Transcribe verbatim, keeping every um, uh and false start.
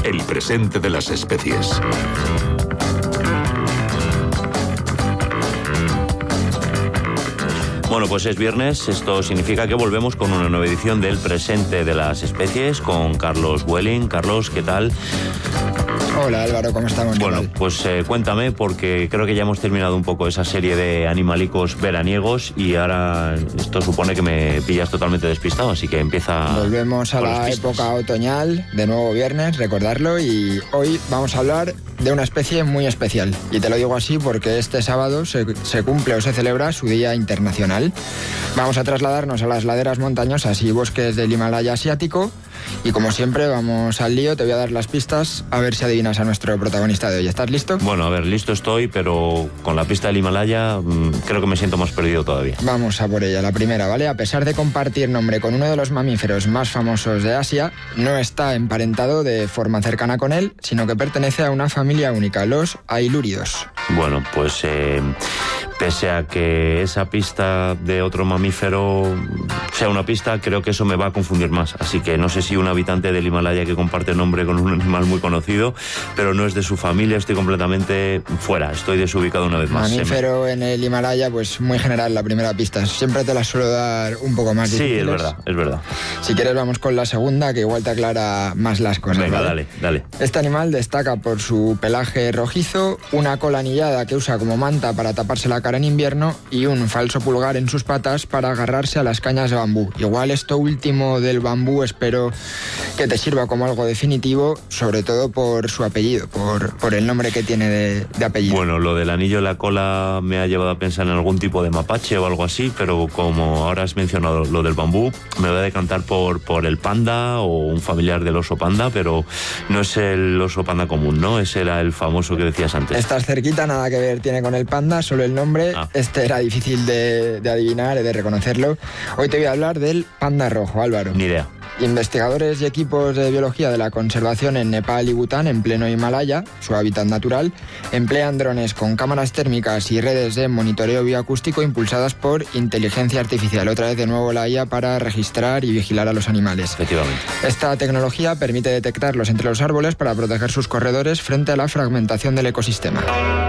el presente de las especies. Bueno, pues es viernes, esto significa que volvemos con una nueva edición del presente de las especies con Carlos Welling. Carlos, ¿qué tal? Hola Álvaro, ¿cómo estamos? Bueno, pues eh, cuéntame, porque creo que ya hemos terminado un poco esa serie de animalicos veraniegos y ahora esto supone que me pillas totalmente despistado, así que empieza... Volvemos a la época otoñal, de nuevo viernes, recordarlo, y hoy vamos a hablar de una especie muy especial. Y te lo digo así porque este sábado se, se cumple o se celebra su Día Internacional. Vamos a trasladarnos a las laderas montañosas y bosques del Himalaya asiático. Y como siempre, vamos al lío, te voy a dar las pistas, a ver si adivinas a nuestro protagonista de hoy. ¿Estás listo? Bueno, a ver, listo estoy, pero con la pista del Himalaya mmm, creo que me siento más perdido todavía. Vamos a por ella, la primera, ¿vale? A pesar de compartir nombre con uno de los mamíferos más famosos de Asia, no está emparentado de forma cercana con él, sino que pertenece a una familia única, los ailúridos. Bueno, pues... Eh... Pese a que esa pista de otro mamífero sea una pista, creo que eso me va a confundir más. Así que no sé si un habitante del Himalaya que comparte nombre con un animal muy conocido, pero no es de su familia, estoy completamente fuera, estoy desubicado una vez más. Mamífero me... en el Himalaya, pues muy general la primera pista. Siempre te la suelo dar un poco más difíciles. Sí, es verdad, es verdad. Si quieres vamos con la segunda, que igual te aclara más las cosas. Venga, ¿vale? dale, dale. Este animal destaca por su pelaje rojizo, una cola anillada que usa como manta para taparse la cara en invierno y un falso pulgar en sus patas para agarrarse a las cañas de bambú. Igual esto último del bambú espero que te sirva como algo definitivo, sobre todo por su apellido, por, por el nombre que tiene de, de apellido. Bueno, lo del anillo en la cola me ha llevado a pensar en algún tipo de mapache o algo así, pero como ahora has mencionado lo del bambú, me voy a decantar por, por el panda o un familiar del oso panda, pero no es el oso panda común, ¿no? Ese era el famoso que decías antes. Estás cerquita, nada que ver tiene con el panda, solo el nombre. Ah. Este era difícil de, de adivinar y de reconocerlo. Hoy te voy a hablar del panda rojo, Álvaro. Ni idea. Investigadores y equipos de biología de la conservación en Nepal y Bután, en pleno Himalaya, su hábitat natural, emplean drones con cámaras térmicas y redes de monitoreo bioacústico impulsadas por inteligencia artificial. Otra vez de nuevo la I A para registrar y vigilar a los animales. Efectivamente. Esta tecnología permite detectarlos entre los árboles para proteger sus corredores frente a la fragmentación del ecosistema.